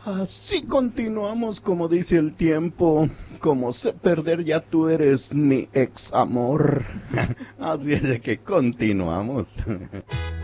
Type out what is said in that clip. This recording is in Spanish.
Así continuamos, como dice el tiempo. Como sé perder, ya tú eres mi ex amor. Así es de que continuamos.